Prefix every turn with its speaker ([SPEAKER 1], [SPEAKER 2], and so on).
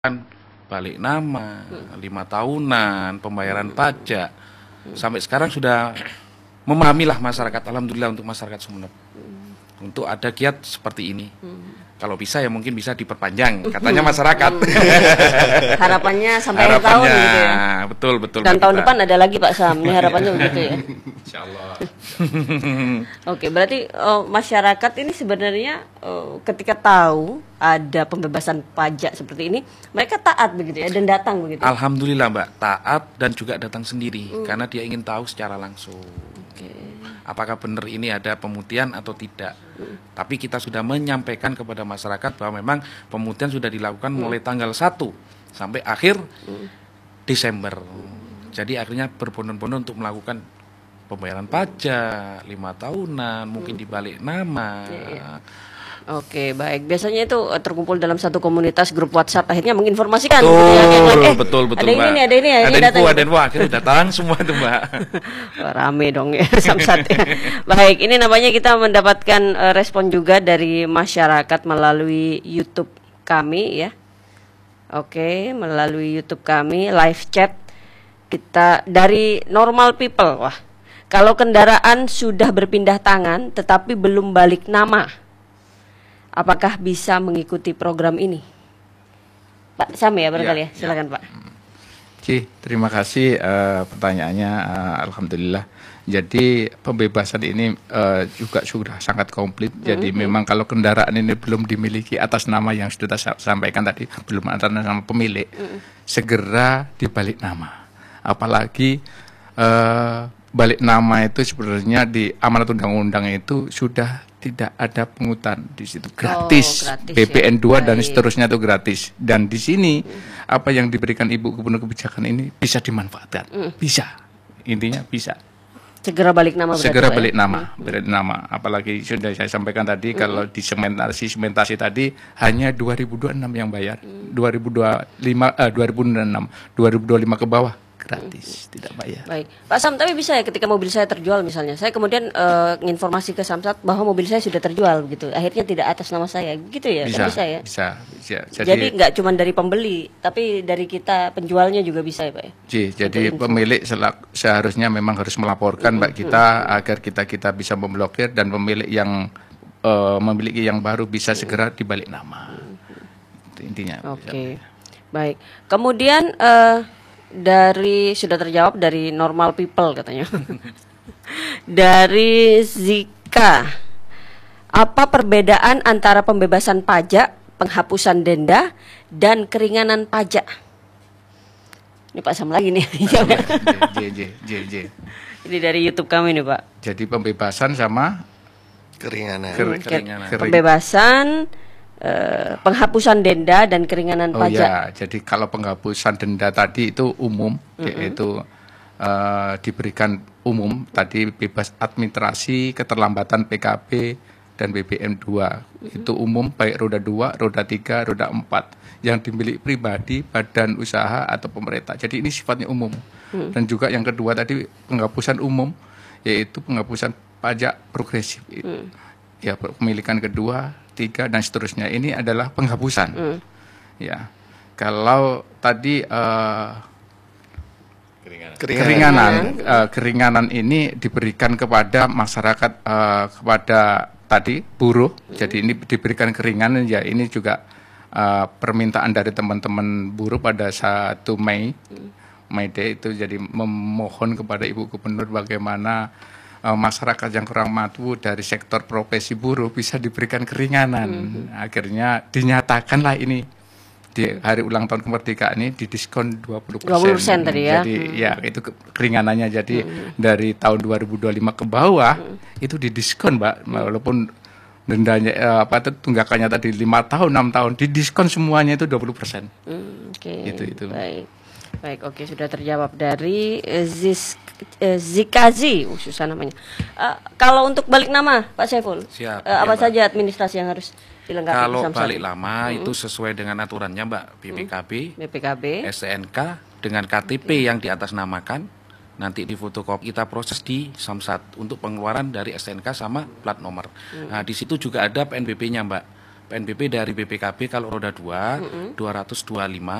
[SPEAKER 1] balik nama, 5 tahunan, pembayaran pajak. Sampai sekarang sudah memahamilah masyarakat, alhamdulillah untuk masyarakat Sumeneb. Untuk ada kiat seperti ini. Kalau bisa ya mungkin bisa diperpanjang, katanya masyarakat.
[SPEAKER 2] Harapannya sampai akhir tahun gitu ya.
[SPEAKER 1] Betul, betul.
[SPEAKER 2] Dan tahun depan ada lagi Pak Sam, ini harapannya begitu ya.
[SPEAKER 1] Insyaallah.
[SPEAKER 2] Oke, berarti masyarakat ini sebenarnya ketika tahu ada pembebasan pajak seperti ini, mereka taat begitu ya dan datang begitu.
[SPEAKER 1] Alhamdulillah Mbak, taat dan juga datang sendiri karena dia ingin tahu secara langsung. Apakah benar ini ada pemutihan atau tidak. Tapi kita sudah menyampaikan kepada masyarakat bahwa memang pemutihan sudah dilakukan mulai tanggal 1 sampai akhir Desember. Jadi akhirnya berbondong-bondong untuk melakukan pembayaran pajak 5 tahunan, mungkin dibalik nama.
[SPEAKER 2] Oke, baik. Biasanya itu terkumpul dalam satu komunitas grup WhatsApp, akhirnya menginformasikan.
[SPEAKER 1] Betul,
[SPEAKER 2] ada ini nih, ada ini ya.
[SPEAKER 1] Ada info, akhirnya datang semua tuh Mbak.
[SPEAKER 2] Wah, rame dong ya Samsat ya. Baik, ini namanya kita mendapatkan respon juga dari masyarakat melalui YouTube kami ya. Oke, melalui YouTube kami live chat kita dari Normal People. Wah, kalau kendaraan sudah berpindah tangan tetapi belum balik nama, apakah bisa mengikuti program ini? Pak Sam ya barangkali ya, silakan Pak.
[SPEAKER 3] Terima kasih pertanyaannya. Alhamdulillah. Jadi pembebasan ini juga sudah sangat komplit. Jadi memang kalau kendaraan ini belum dimiliki atas nama yang sudah saya sampaikan tadi, belum atas nama pemilik, segera dibalik nama. Apalagi balik nama itu sebenarnya di amanat undang-undang itu sudah tidak ada pungutan di situ, gratis, BPN 2 dan seterusnya itu gratis. Dan di sini apa yang diberikan Ibu Gubernur kebijakan ini bisa dimanfaatkan, bisa, intinya bisa.
[SPEAKER 2] Segera balik nama.
[SPEAKER 3] Segera balik nama, balik nama. Apalagi sudah saya sampaikan tadi kalau di sementasi tadi hanya 2026 yang bayar, 2025, 2026, 2025 ke bawah gratis, tidak bayar.
[SPEAKER 2] Baik, Pak Sam, tapi bisa ya ketika mobil saya terjual misalnya, saya kemudian nginformasi ke Samsat bahwa mobil saya sudah terjual gitu, akhirnya tidak atas nama saya, gitu ya?
[SPEAKER 3] Bisa,
[SPEAKER 2] bisa ya?
[SPEAKER 3] Bisa.
[SPEAKER 2] Jadi nggak cuma dari pembeli, tapi dari kita penjualnya juga bisa ya Pak ya?
[SPEAKER 3] Jadi pemilik seharusnya memang harus melaporkan Mbak kita agar kita bisa memblokir dan pemilik yang memiliki yang baru bisa segera dibalik nama. Itu intinya.
[SPEAKER 2] Oke, baik. Kemudian dari sudah terjawab dari Normal People katanya. Dari Zika, apa perbedaan antara pembebasan pajak, penghapusan denda, dan keringanan pajak? Ini Pak Sam lagi nih.
[SPEAKER 3] J.
[SPEAKER 2] Ini dari YouTube kami nih Pak.
[SPEAKER 3] Jadi pembebasan sama
[SPEAKER 4] keringanan.
[SPEAKER 2] Pembebasan, penghapusan denda dan keringanan pajak.
[SPEAKER 3] Ya, jadi kalau penghapusan denda tadi itu umum, yaitu diberikan umum, tadi bebas administrasi, keterlambatan PKB dan BBM 2. Itu umum baik roda 2, roda 3, roda 4 yang dimiliki pribadi, badan usaha atau pemerintah. Jadi ini sifatnya umum. Dan juga yang kedua tadi penghapusan umum, yaitu penghapusan pajak progresif. Ya, pemilikan kedua, 3 dan seterusnya, ini adalah penghapusan. Ya, kalau tadi keringanan ini diberikan kepada masyarakat, kepada tadi buruh. Jadi ini diberikan keringanan ya, ini juga permintaan dari teman-teman buruh pada 1 Mei Day itu, jadi memohon kepada Ibu Gubernur bagaimana masyarakat yang kurang mampu dari sektor profesi buruh bisa diberikan keringanan. Akhirnya dinyatakanlah ini di hari ulang tahun kemerdekaan ini didiskon 20%.
[SPEAKER 2] 20% tadi ya.
[SPEAKER 3] Jadi ya itu keringanannya. Jadi dari tahun 2025 ke bawah itu didiskon Mbak, walaupun dendanya tunggakannya tadi 5 tahun, 6 tahun, didiskon semuanya itu 20%. Itu.
[SPEAKER 2] Baik, oke, sudah terjawab dari Zikazi, susah namanya. Kalau untuk balik nama, Pak Saiful, apa saja administrasi yang harus dilengkapi?
[SPEAKER 1] Kalau balik nama itu sesuai dengan aturannya Mbak, BPKB, STNK dengan KTP yang diatasnamakan, nanti difotokopi, kita proses di Samsat untuk pengeluaran dari STNK sama plat nomor. Nah, di situ juga ada PNBP-nya Mbak. PNBP dari BPKB kalau roda 2 225